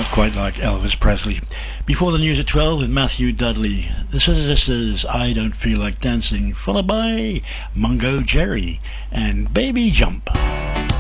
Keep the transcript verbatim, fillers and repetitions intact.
not quite like Elvis Presley. Before the news at twelve with Matthew Dudley. The Scissor Sisters, I Don't Feel Like Dancing, followed by Mungo Jerry and Baby Jump.